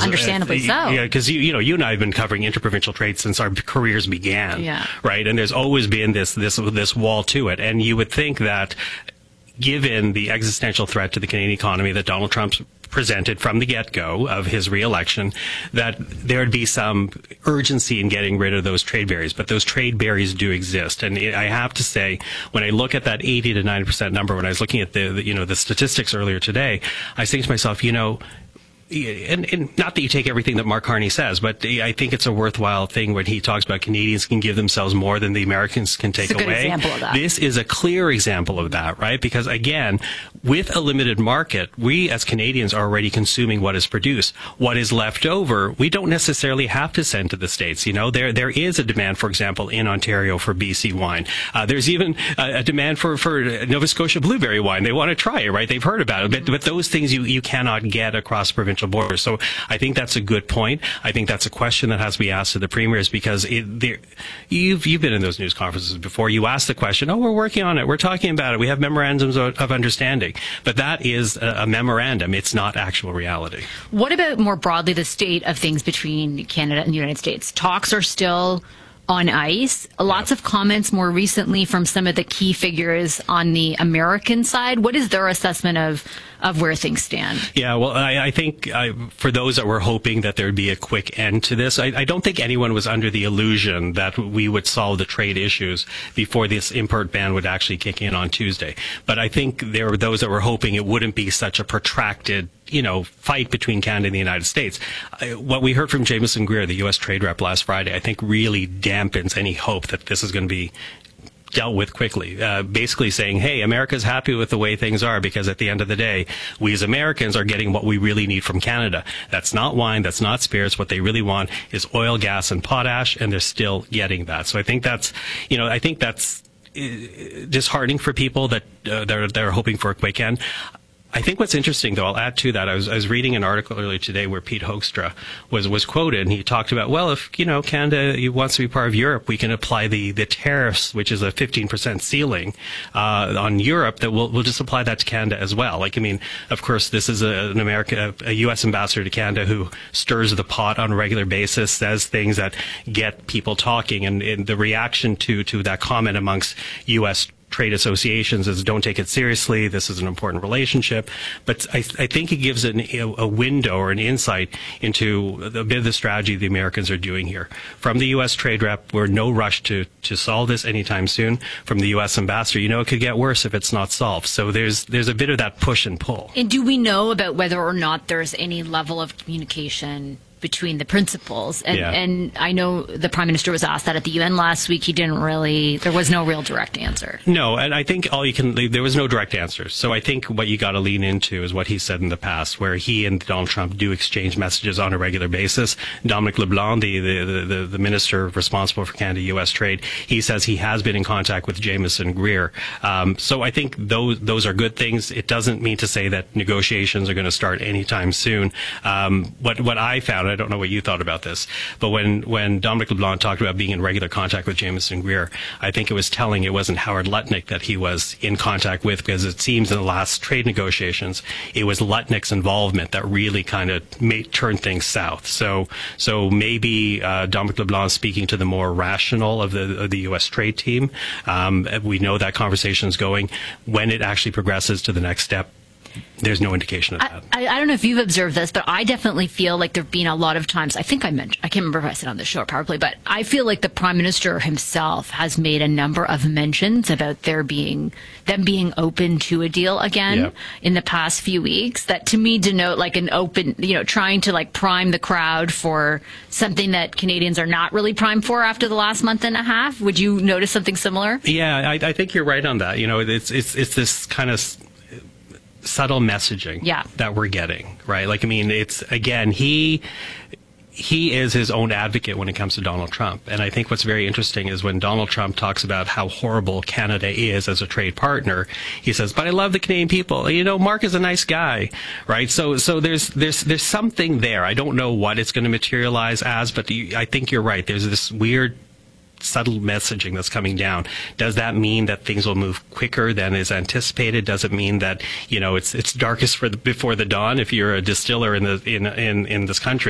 understandably so. Yeah, because you and I have been covering interprovincial trade since our careers began, right? And there's always been this wall to it, and you would think that, given the existential threat to the Canadian economy that Donald Trump presented from the get-go of his re-election, that there'd be some urgency in getting rid of those trade barriers. But those trade barriers do exist. And I have to say, when I look at that 80 to 90% number, when I was looking at the statistics earlier today, I was thinking to myself, and not that you take everything that Mark Carney says, but I think it's a worthwhile thing when he talks about Canadians can give themselves more than the Americans can take away. It's a good example of that. This is a clear example of that, right? Because again, with a limited market, we as Canadians are already consuming what is produced. What is left over, we don't necessarily have to send to the States. There is a demand, for example, in Ontario for BC wine. There's even a demand for Nova Scotia blueberry wine. They want to try it, right? They've heard about it. But those things you cannot get across provincial borders. So I think that's a good point. I think that's a question that has to be asked to the premiers, because you've been in those news conferences before. You ask the question, we're working on it. We're talking about it. We have memorandums of understanding. But that is a memorandum. It's not actual reality. What about more broadly the state of things between Canada and the United States? Talks are still on ice. Lots of comments more recently from some of the key figures on the American side. What is their assessment of where things stand? Yeah, well, I think for those that were hoping that there would be a quick end to this, I don't think anyone was under the illusion that we would solve the trade issues before this import ban would actually kick in on Tuesday. But I think there were those that were hoping it wouldn't be such a protracted fight between Canada and the United States. What we heard from Jameson Greer, the U.S. trade rep last Friday, I think really dampens any hope that this is going to be dealt with quickly, basically saying, hey, America's happy with the way things are, because at the end of the day, we as Americans are getting what we really need from Canada. That's not wine, that's not spirits. What they really want is oil, gas, and potash, and they're still getting that. So I think that's disheartening for people that they're hoping for a quick end. I think what's interesting, though, I'll add to that. I was reading an article earlier today where Pete Hoekstra was quoted, and he talked about, well, if Canada wants to be part of Europe, we can apply the tariffs, which is a 15% ceiling on Europe. That we'll just apply that to Canada as well. Of course, this is a U.S. ambassador to Canada who stirs the pot on a regular basis, says things that get people talking, and the reaction to that comment amongst U.S. trade associations is, don't take it seriously. This is an important relationship. But I think it gives a window or an insight into a bit of the strategy the Americans are doing here. From the U.S. trade rep, we're no rush to solve this anytime soon. From the U.S. ambassador, it could get worse if it's not solved. So there's a bit of that push and pull. And do we know about whether or not there's any level of communication between the principals? And I know the Prime Minister was asked that at the UN last week. There was no real direct answer. No, and I think there was no direct answer. So I think what you got to lean into is what he said in the past, where he and Donald Trump do exchange messages on a regular basis. Dominic LeBlanc, the minister responsible for Canada-U.S. trade, he says he has been in contact with Jameson Greer. So I think those are good things. It doesn't mean to say that negotiations are going to start anytime soon. What I found, I don't know what you thought about this, but when Dominic LeBlanc talked about being in regular contact with Jameson Greer, I think it was telling it wasn't Howard Lutnick that he was in contact with, because it seems in the last trade negotiations, it was Lutnick's involvement that really kind of turned things south. So maybe Dominic LeBlanc speaking to the more rational of the U.S. trade team. We know that conversation is going. When it actually progresses to the next step, there's no indication of that. I don't know if you've observed this, but I definitely feel like there have been a lot of times, I can't remember if I said on the show probably, but I feel like the Prime Minister himself has made a number of mentions about them being open to a deal again in the past few weeks, that to me denote like an open, trying to like prime the crowd for something that Canadians are not really primed for after the last month and a half. Would you notice something similar? Yeah, I think you're right on that. It's this kind of subtle messaging that we're getting, right? It's, again, he is his own advocate when it comes to Donald Trump. And I think what's very interesting is when Donald Trump talks about how horrible Canada is as a trade partner, he says, but I love the Canadian people. Mark is a nice guy, right? So there's something there. I don't know what it's going to materialize as, but I think you're right. There's this weird subtle messaging that's coming down. Does that mean that things will move quicker than is anticipated? Does it mean that it's darkest before the dawn if you're a distiller in this country?